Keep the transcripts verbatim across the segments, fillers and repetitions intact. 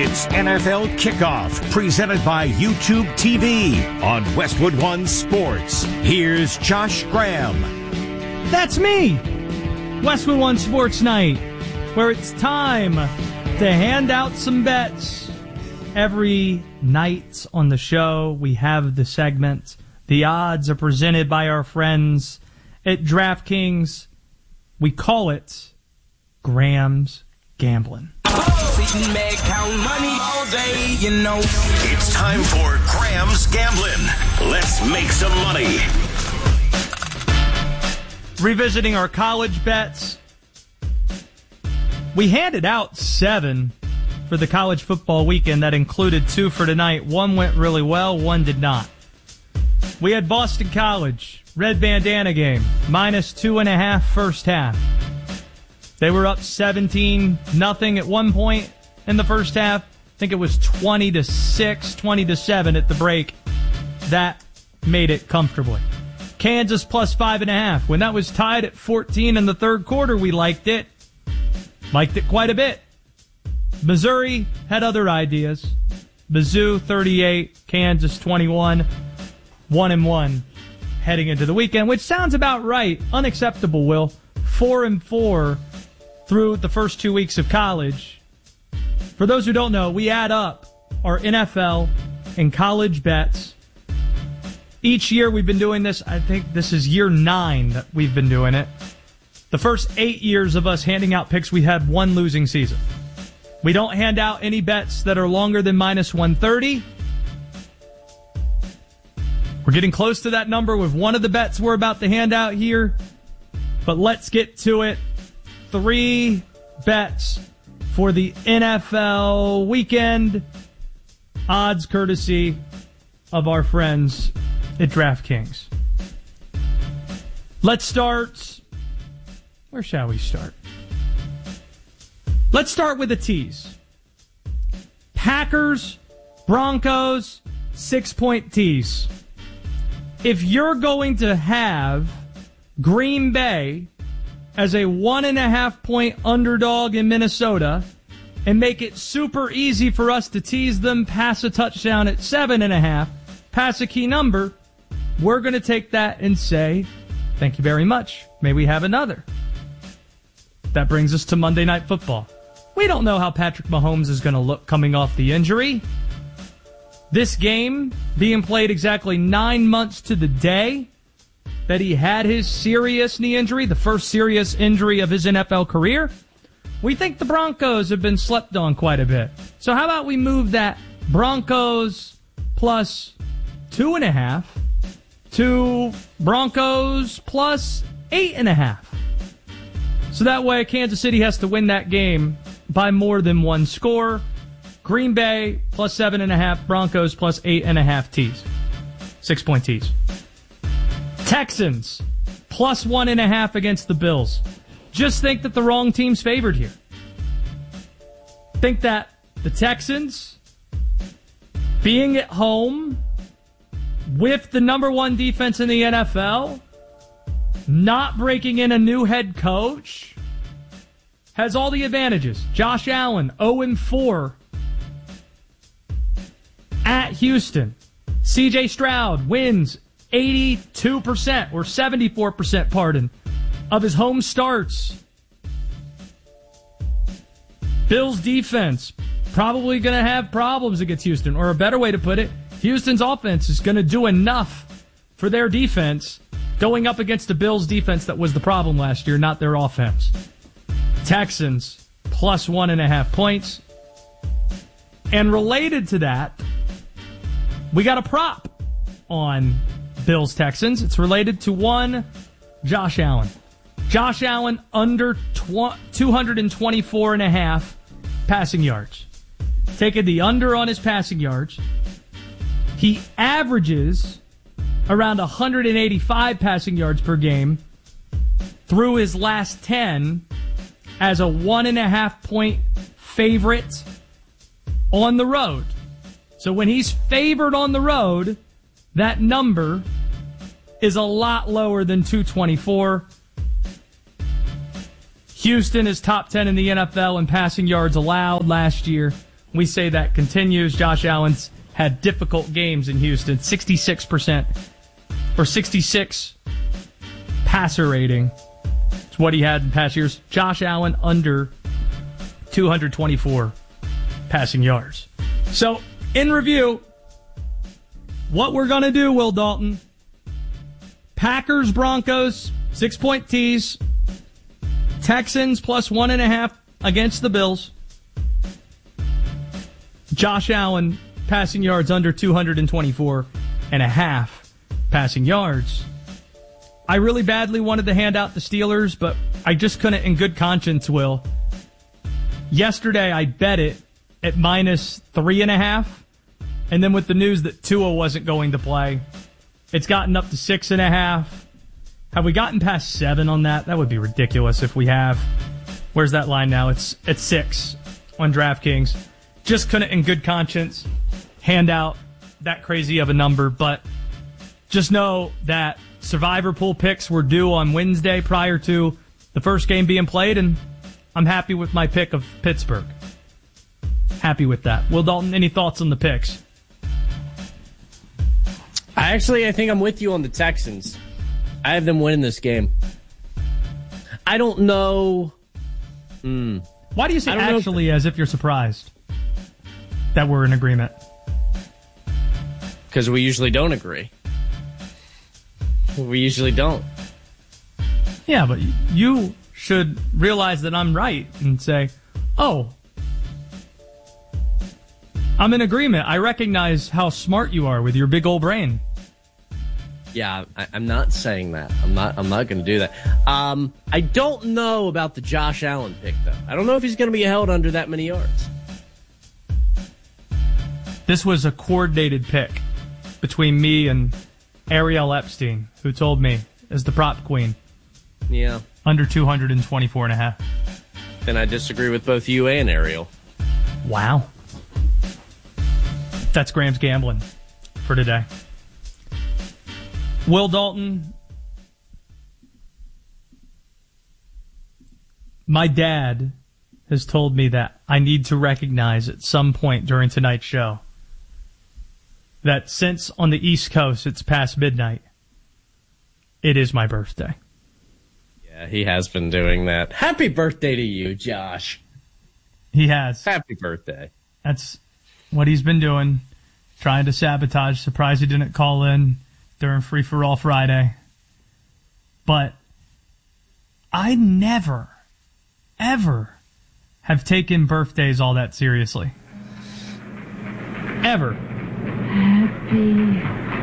It's N F L Kickoff, presented by YouTube T V on Westwood One Sports. Here's Josh Graham. That's me! Westwood One Sports Night, where it's time to hand out some bets. Every night on the show, we have the segment. The odds are presented by our friends at DraftKings. We call it Graham's Gambling. It's time for Graham's Gambling. Let's make some money. Revisiting our college bets. We handed out seven for the college football weekend. That included two for tonight. One went really well, one did not. We had Boston College, red bandana game, minus two and a half first half. They were up seventeen nothing at one point in the first half. I think it was twenty to six, twenty to seven at the break. That made it comfortably. Kansas plus five and a half. When that was tied at fourteen in the third quarter, we liked it. Liked it quite a bit. Missouri had other ideas. Mizzou thirty-eight, Kansas twenty-one, one and one heading into the weekend, which sounds about right. Unacceptable, Will. Four and four through the first two weeks of college. For those who don't know, we add up our N F L and college bets. Each year we've been doing this. I think this is year nine that we've been doing it. The first eight years of us handing out picks, we had one losing season. We don't hand out any bets that are longer than minus one thirty. We're getting close to that number with one of the bets we're about to hand out here. But let's get to it. Three bets for the N F L weekend. Odds courtesy of our friends at DraftKings. Let's start. Where shall we start? Let's start with a tease. Packers, Broncos, six-point tease. If you're going to have Green Bay as a one and a half point underdog in Minnesota and make it super easy for us to tease them, pass a touchdown at seven and a half, pass a key number, we're going to take that and say, thank you very much. May we have another. That brings us to Monday Night Football. We don't know how Patrick Mahomes is going to look coming off the injury. This game being played exactly nine months to the day that he had his serious knee injury, the first serious injury of his N F L career. We think the Broncos have been slept on quite a bit. So how about we move that Broncos plus two and a half to Broncos plus eight and a half. So that way Kansas City has to win that game by more than one score. Green Bay plus seven and a half, Broncos plus eight and a half tees. Six point tees. Texans plus one and a half against the Bills. Just think that the wrong team's favored here. Think that the Texans being at home with the number one defense in the N F L, not breaking in a new head coach, has all the advantages. Josh Allen, oh and four at Houston. C J Stroud wins eighty-two percent or seventy-four percent, pardon, of his home starts. Bills defense probably going to have problems against Houston, or a better way to put it, Houston's offense is going to do enough for their defense going up against the Bills defense that was the problem last year, not their offense. Texans plus one and a half points. And related to that, we got a prop on Bills Texans. It's related to one Josh Allen. Josh Allen under two hundred twenty-four and a half passing yards. Taking the under on his passing yards. He averages around one hundred eighty-five passing yards per game through his last ten as a one and a half point favorite on the road. So when he's favored on the road, that number is a lot lower than two twenty-four. Houston is top ten in the N F L in passing yards allowed last year we say that continues. Josh Allen's had difficult games in Houston. sixty-six percent or sixty-six passer rating. It's what he had in past years. Josh Allen under two hundred twenty-four passing yards. So, in review, what we're going to do, Will Dalton, Packers, Broncos, six-point tees, Texans plus one and a half against the Bills, Josh Allen passing yards under two hundred twenty-four and a half passing yards. I really badly wanted to hand out the Steelers, but I just couldn't in good conscience, Will. Yesterday, I bet it at minus three and a half. And then with the news that Tua wasn't going to play, it's gotten up to six and a half. Have we gotten past seven on that? That would be ridiculous if we have. Where's that line now? It's at six on DraftKings. Just couldn't in good conscience hand out that crazy of a number, but just know that Survivor Pool picks were due on Wednesday prior to the first game being played, and I'm happy with my pick of Pittsburgh. Happy with that. Will Dalton, any thoughts on the picks? I actually, I think I'm with you on the Texans. I have them winning this game. I don't know. Mm, Why do you say actually if, as if you're surprised that we're in agreement? Because we usually don't agree. We usually don't. Yeah, but you should realize that I'm right and say, oh, I'm in agreement. I recognize how smart you are with your big old brain. Yeah, I, I'm not saying that. I'm not. I'm not going to do that. Um, I don't know about the Josh Allen pick, though. I don't know if he's going to be held under that many yards. This was a coordinated pick between me and Ariel Epstein, who told me as the prop queen. Yeah. Under two hundred twenty-four and a half. Then I disagree with both you and Ariel. Wow. That's Graham's gambling for today. Will Dalton, my dad has told me that I need to recognize at some point during tonight's show that since on the East Coast it's past midnight, it is my birthday. Yeah, he has been doing that. Happy birthday to you, Josh. He has. Happy birthday. That's what he's been doing, trying to sabotage. Surprised he didn't call in during Free For All Friday. But I never, ever have taken birthdays all that seriously. Ever. Happy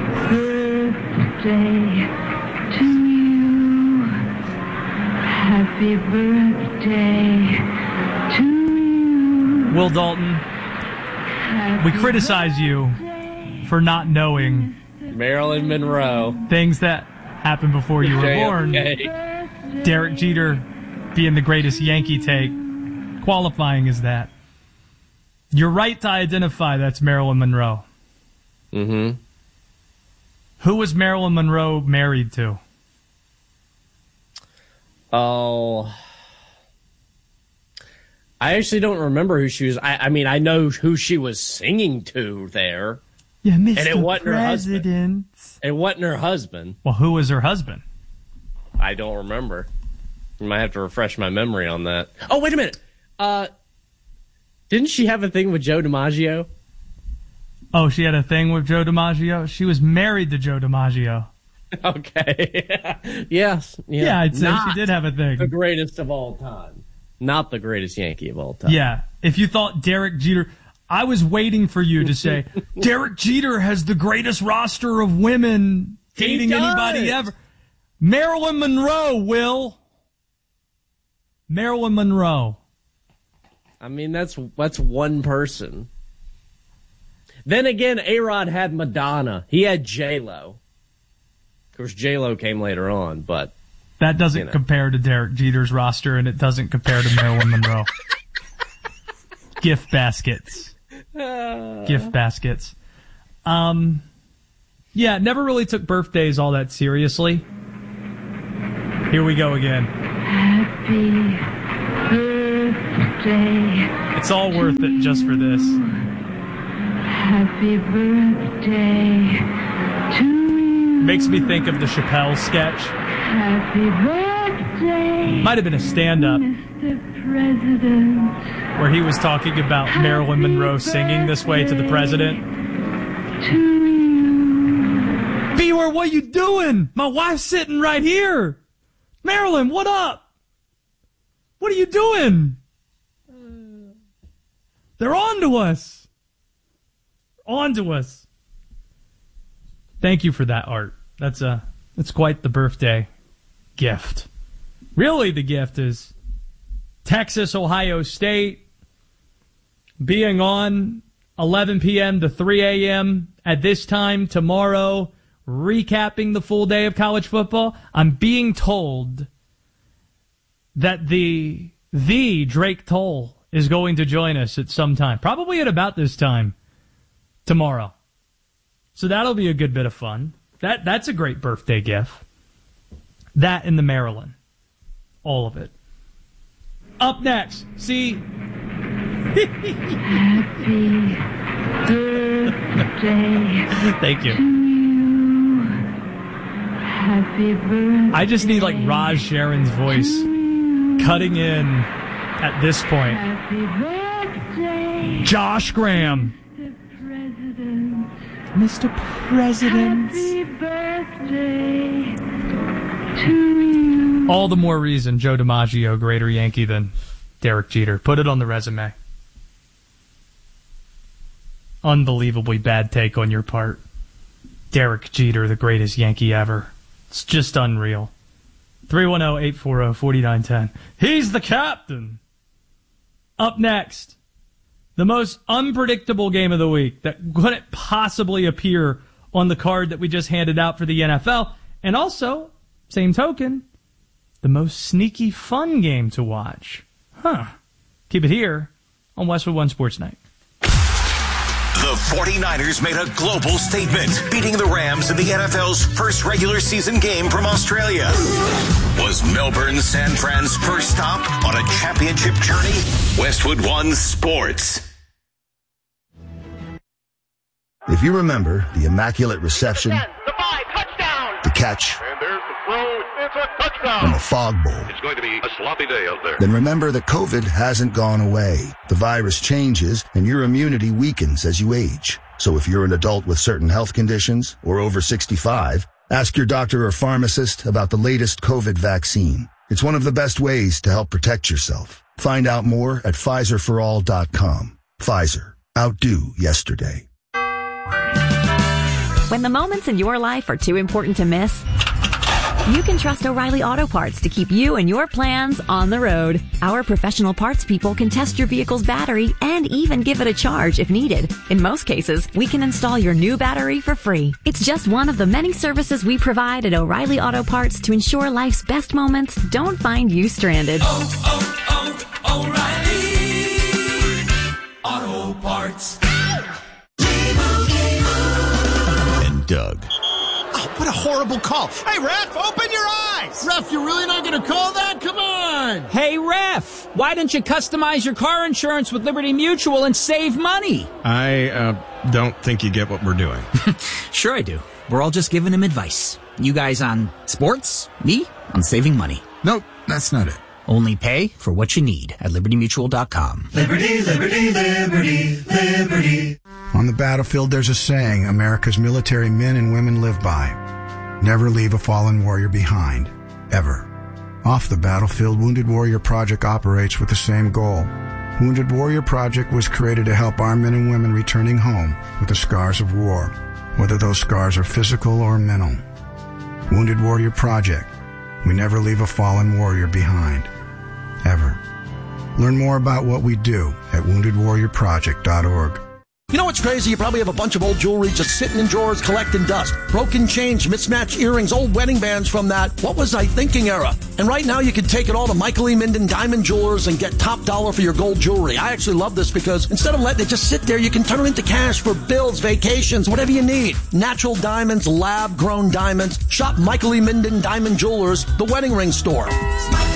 birthday to you. Happy birthday to you. Will Dalton, Happy we criticize you for not knowing Marilyn Monroe. things that happened before you were born. Derek Jeter being the greatest Yankee take, qualifying as that. You're right to identify that's Marilyn Monroe. Mm-hmm. Who was Marilyn Monroe married to? Oh, I actually don't remember who she was. I, I mean, I know who she was singing to there. Yeah, Mister And it wasn't her President. husband. It wasn't her husband. Well, who was her husband? I don't remember. You might have to refresh my memory on that. Oh, wait a minute. Uh, didn't she have a thing with Joe DiMaggio? Oh, she had a thing with Joe DiMaggio? She was married to Joe DiMaggio. Okay. yes. Yeah, Yeah, I'd say Not she did have a thing. the greatest of all time. Not the greatest Yankee of all time. Yeah. If you thought Derek Jeter... I was waiting for you to say, Derek Jeter has the greatest roster of women dating He anybody does. ever. Marilyn Monroe, Will. Marilyn Monroe. I mean, that's that's one person. Then again, A-Rod had Madonna. He had J-Lo. Of course, J-Lo came later on, but... That doesn't You know. compare to Derek Jeter's roster, and it doesn't compare to Marilyn Monroe. Gift baskets. Gift baskets. Um, yeah, never really took birthdays all that seriously. Here we go again. Happy birthday. It's all worth it just for this. Happy birthday to you. Makes me think of the Chappelle sketch. Happy birthday. Might have been a stand-up. Mister President. Where he was talking about Marilyn Monroe singing this way to the president. To you. Beware, what you doing? My wife's sitting right here. Marilyn, what up? What are you doing? They're on to us. On to us. Thank you for that, Art. That's a that's quite the birthday gift. Really, the gift is Texas, Ohio State being on eleven p.m. to three a.m. at this time tomorrow, recapping the full day of college football. I'm being told that the the Drake Toll is going to join us at some time, probably at about this time tomorrow. So that'll be a good bit of fun. That that's a great birthday gift. That and the Maryland. All of it. Up next, see. Happy birthday. Thank you. To you. Happy birthday. I just need like Raj Sharon's voice cutting in at this point. Happy birthday. Josh Graham. Mister President. Happy birthday to you. All the more reason Joe DiMaggio, greater Yankee than Derek Jeter. Put it on the resume. Unbelievably bad take on your part. Derek Jeter, the greatest Yankee ever. It's just unreal. three one zero, eight four zero, four nine one zero. He's the captain. Up next, the most unpredictable game of the week that couldn't possibly appear on the card that we just handed out for the N F L. And also, same token, the most sneaky fun game to watch. Huh. Keep it here on Westwood One Sports Night. The 49ers made a global statement, beating the Rams in the N F L's first regular season game from Australia. Was Melbourne San Fran's first stop on a championship journey? Westwood One Sports. If you remember the immaculate reception, the five, touchdown, the catch, and there's the throw, it's a touchdown, and the fog bowl, it's going to be a sloppy day out there. Then remember that COVID hasn't gone away. The virus changes, and your immunity weakens as you age. So if you're an adult with certain health conditions or over sixty-five, ask your doctor or pharmacist about the latest COVID vaccine. It's one of the best ways to help protect yourself. Find out more at Pfizer for all dot com. Pfizer. Outdo yesterday. When the moments in your life are too important to miss, you can trust O'Reilly Auto Parts to keep you and your plans on the road. Our professional parts people can test your vehicle's battery and even give it a charge if needed. In most cases, we can install your new battery for free. It's just one of the many services we provide at O'Reilly Auto Parts to ensure life's best moments don't find you stranded. Oh, oh, oh, O'Reilly Auto Parts. And Doug. Oh, what a horrible call. Hey, ref, open your eyes. Ref, you're really not going to call that? Come on. Hey, ref, why don't you customize your car insurance with Liberty Mutual and save money? I uh, don't think you get what we're doing. Sure I do. We're all just giving him advice. You guys on sports, me on saving money. Nope, that's not it. Only pay for what you need at liberty mutual dot com. Liberty, liberty, liberty, liberty. On the battlefield, there's a saying America's military men and women live by. Never leave a fallen warrior behind. Ever. Off the battlefield, Wounded Warrior Project operates with the same goal. Wounded Warrior Project was created to help our men and women returning home with the scars of war, whether those scars are physical or mental. Wounded Warrior Project. We never leave a fallen warrior behind. Ever. Learn more about what we do at wounded warrior project dot org. You know what's crazy? You probably have a bunch of old jewelry just sitting in drawers collecting dust. Broken chains, mismatched earrings, old wedding bands from that what was I thinking era. And right now you can take it all to Michael E. Minden Diamond Jewelers and get top dollar for your gold jewelry. I actually love this because instead of letting it just sit there, you can turn it into cash for bills, vacations, whatever you need. Natural diamonds, lab-grown diamonds. Shop Michael E. Minden Diamond Jewelers, the wedding ring store.